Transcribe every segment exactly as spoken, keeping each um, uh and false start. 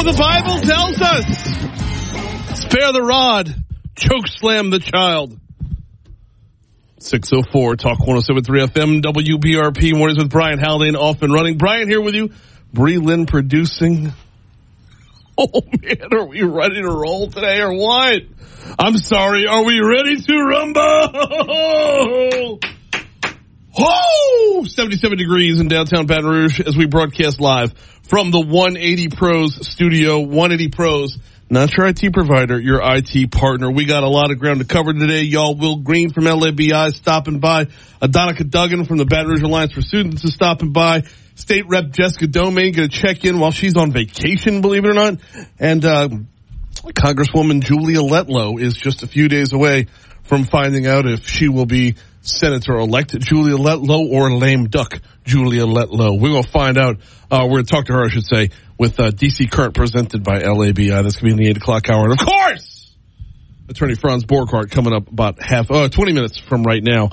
the Bible tells us. Spare the rod, choke slam the child. six oh four, Talk one oh seven point three F M, W B R P, Mornings with Brian Haldane, off and running. Brian here with you, Bree Lynn producing. Oh, man, are we ready to roll today or what? I'm sorry, are we ready to rumble? Whoa! seventy-seven degrees in downtown Baton Rouge as we broadcast live from the one eighty Pros studio. one eighty Pros, not your I T provider, your I T partner. We got a lot of ground to cover today, y'all. Will Green from L A B I stopping by. Adonica Duggan from the Baton Rouge Alliance for Students is stopping by. State Rep Jessica Domingue going to check in while she's on vacation, believe it or not. And uh, Congresswoman Julia Letlow is just a few days away from finding out if she will be Senator-elect Julia Letlow or lame duck Julia Letlow. We're going to find out. Uh, we're going to talk to her, I should say, with uh, D C Current presented by L A B I. That's going to be in the eight o'clock hour. And, of course, Attorney Franz Borghardt coming up about half, uh, twenty minutes from right now.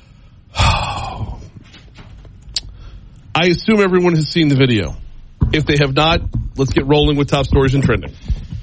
I assume everyone has seen the video. If they have not, let's get rolling with top stories and trending.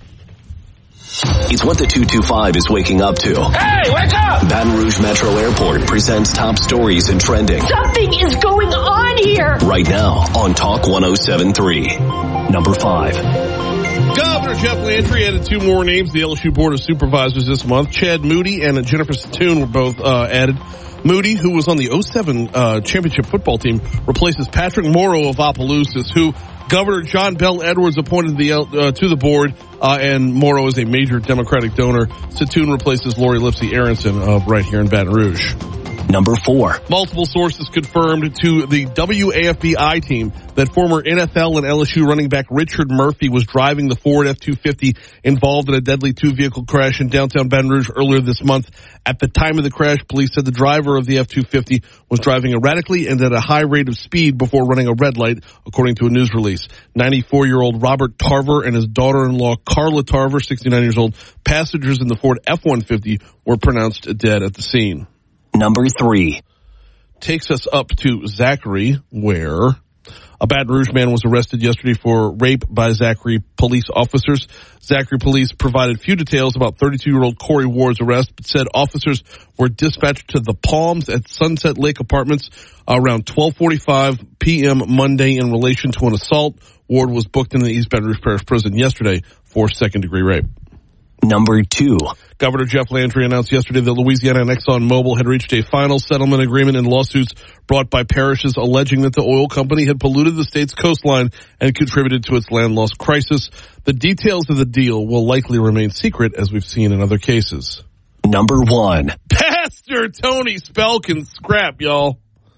It's what the two two five is waking up to. Hey, wake up! Baton Rouge Metro Airport presents top stories and trending. Something is going on here! Right now on Talk one oh seven point three. Number five. Governor Jeff Landry added two more names to the L S U Board of Supervisors this month. Chad Moody and Jennifer Satoon were both uh, added. Moody, who was on the oh seven uh, championship football team, replaces Patrick Morrow of Opelousas, who Governor John Bell Edwards appointed the, uh, to the board, uh, and Morrow is a major Democratic donor. Satoon replaces Lori Lipsy Aronson of right here in Baton Rouge. Number four. Multiple sources confirmed to the W A F B I team that former N F L and L S U running back Richard Murphy was driving the Ford F two fifty involved in a deadly two-vehicle crash in downtown Baton Rouge earlier this month. At the time of the crash, police said the driver of the F two fifty was driving erratically and at a high rate of speed before running a red light, according to a news release. ninety-four-year-old Robert Tarver and his daughter-in-law Carla Tarver, sixty-nine years old, passengers in the Ford F one fifty, were pronounced dead at the scene. Number three. Takes us up to Zachary, where a Baton Rouge man was arrested yesterday for rape by Zachary police officers. Zachary police provided few details about thirty-two-year-old Corey Ward's arrest, but said officers were dispatched to the Palms at Sunset Lake Apartments around twelve forty-five p.m. Monday in relation to an assault. Ward was booked in the East Baton Rouge Parish Prison yesterday for second-degree rape. Number two. Governor Jeff Landry announced yesterday that Louisiana and ExxonMobil had reached a final settlement agreement in lawsuits brought by parishes alleging that the oil company had polluted the state's coastline and contributed to its land loss crisis. The details of the deal will likely remain secret, as we've seen in other cases. Number one. Pastor Tony Spelkin scrap, y'all.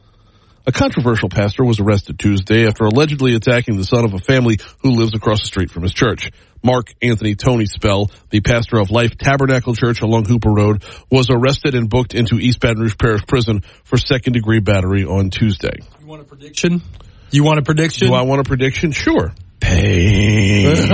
A controversial pastor was arrested Tuesday after allegedly attacking the son of a family who lives across the street from his church. Mark Anthony Tony Spell, the pastor of Life Tabernacle Church along Hooper Road, was arrested and booked into East Baton Rouge Parish Prison for second-degree battery on Tuesday. You want a prediction? You want a prediction? Do I want a prediction? Sure. Pain.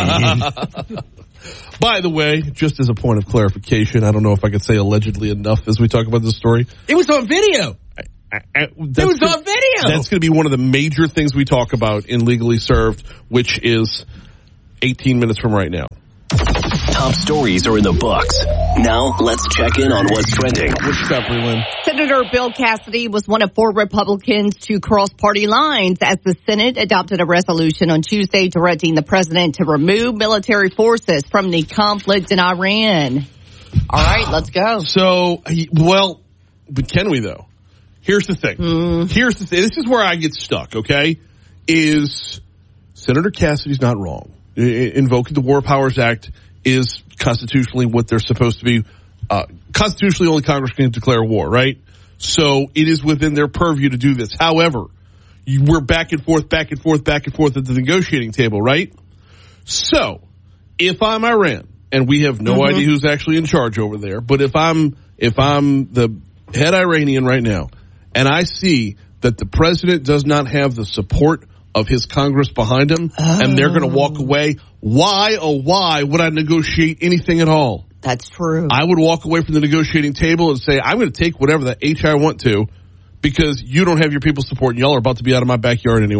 By the way, just as a point of clarification, I don't know if I could say allegedly enough as we talk about this story. It was on video. I, I, it was gonna, on video. That's going to be one of the major things we talk about in Legally Served, which is eighteen minutes from right now. Top stories are in the books. Now, let's check in on what's trending. What you got, Bree Lynn? Senator Bill Cassidy was one of four Republicans to cross party lines as the Senate adopted a resolution on Tuesday directing the president to remove military forces from the conflict in Iran. All right, let's go. So, well, but can we, though? Here's the thing. Mm. Here's the thing. This is where I get stuck, okay? Is Senator Cassidy's not wrong. Invoking the War Powers Act is constitutionally what they're supposed to be. Uh, constitutionally, only Congress can declare war, right? So it is within their purview to do this. However, you, we're back and forth, back and forth, back and forth at the negotiating table, right? So if I'm Iran, and we have no mm-hmm. idea who's actually in charge over there, but if I'm if I'm the head Iranian right now, and I see that the president does not have the support of his Congress behind him, oh. and they're going to walk away, why, oh, why would I negotiate anything at all? That's true. I would walk away from the negotiating table and say, I'm going to take whatever the H I want to, because you don't have your people's support, and y'all are about to be out of my backyard anyway.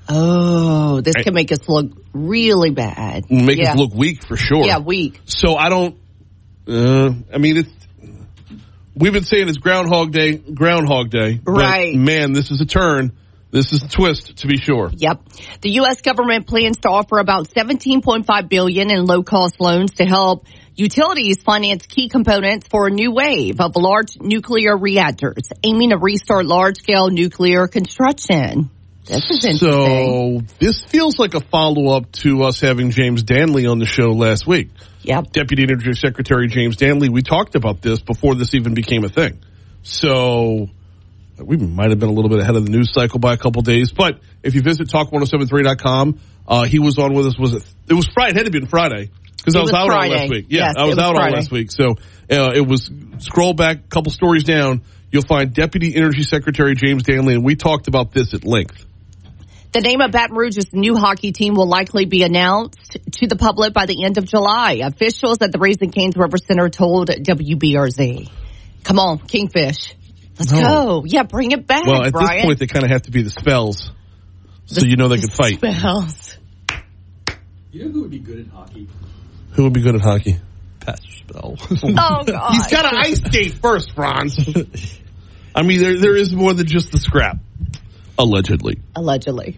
Oh, this can make us look really bad. Make yeah. us look weak for sure. Yeah, weak. So I don't, uh, I mean, it's, we've been saying it's Groundhog Day, Groundhog Day. But right. Man, this is a turn. This is a twist, to be sure. Yep. The U S government plans to offer about seventeen point five billion dollars in low-cost loans to help utilities finance key components for a new wave of large nuclear reactors, aiming to restart large-scale nuclear construction. This is interesting. So this feels like a follow-up to us having James Danley on the show last week. Yep. Deputy Energy Secretary James Danley, we talked about this before this even became a thing. So we might have been a little bit ahead of the news cycle by a couple days. But if you visit talk ten seventy-three dot com, uh, he was on with us. Was it? It was Friday. It had to be Friday because I was, was out Friday. all last week. Yeah, yes, I was, was out Friday. all last week. So uh, it was, scroll back a couple stories down. You'll find Deputy Energy Secretary James Danley, and we talked about this at length. The name of Baton Rouge's new hockey team will likely be announced to the public by the end of July. Officials at the Raising Cane's River Center told W B R Z. Come on, Kingfish. Let's no. go. Yeah, bring it back, Well, at Brian. this point, they kind of have to be the Spells, so the, you know they can fight. Spells. You know who would be good at hockey? Who would be good at hockey? Pastor Spell. Oh, God. He's got to ice skate first, Franz. I mean, there there is more than just the scrap. Allegedly. Allegedly.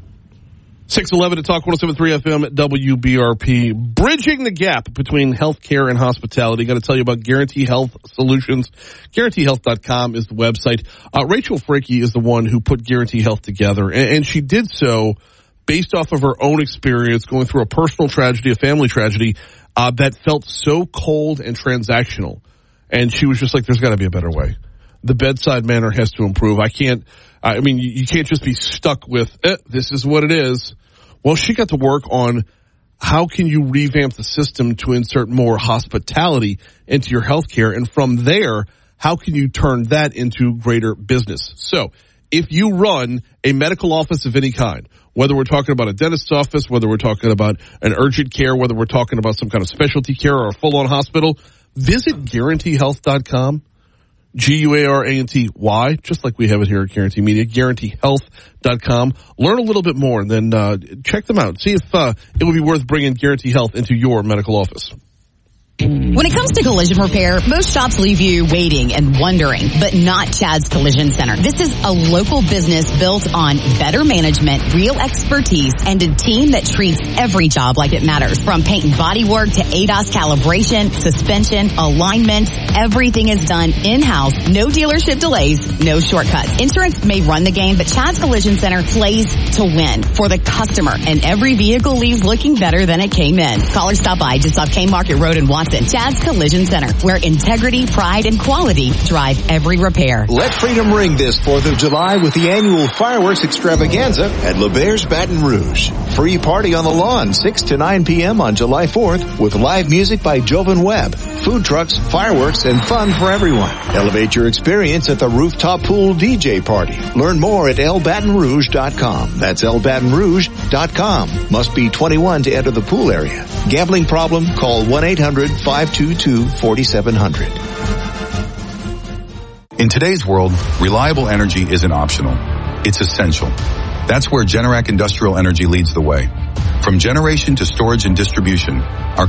six eleven to Talk one oh seven point three F M at W B R P. Bridging the gap between healthcare and hospitality. Got to tell you about Guarantee Health Solutions. Guarantee health dot com is the website. Uh, Rachel Franke is the one who put Guarantee Health together, and, and she did so based off of her own experience going through a personal tragedy, a family tragedy, uh, that felt so cold and transactional. And she was just like, there's got to be a better way. The bedside manner has to improve. I can't, I mean, you, you can't just be stuck with, eh, this is what it is. Well, she got to work on how can you revamp the system to insert more hospitality into your healthcare. And from there, how can you turn that into greater business? So if you run a medical office of any kind, whether we're talking about a dentist's office, whether we're talking about an urgent care, whether we're talking about some kind of specialty care or a full-on hospital, visit Guarantee Health dot com. G U A R A N T Y, just like we have it here at Guarantee Media, Guarantee Health dot com. Learn a little bit more and then uh, check them out. See if uh, it would be worth bringing Guarantee Health into your medical office. When it comes to collision repair, most shops leave you waiting and wondering, but not Chad's Collision Center. This is a local business built on better management, real expertise, and a team that treats every job like it matters. From paint and body work to A D A S calibration, suspension, alignment, everything is done in-house. No dealership delays, no shortcuts. Insurance may run the game, but Chad's Collision Center plays to win for the customer, and every vehicle leaves looking better than it came in. Call or stop by just off K Market Road in Watson. Chad's Collision Center, where integrity, pride, and quality drive every repair. Let freedom ring this fourth of July with the annual fireworks extravaganza at LeBaire's Baton Rouge. Free party on the lawn, six to nine p.m. on July fourth with live music by Jovan Webb, food trucks, fireworks, and fun for everyone. Elevate your experience at the rooftop pool D J party. Learn more at el baton rouge dot com. That's el baton rouge dot com. Must be twenty-one to enter the pool area. Gambling problem? Call one eight hundred five two two four seven zero zero. In today's world, reliable energy isn't optional. It's essential. That's where Generac Industrial Energy leads the way. From generation to storage and distribution, our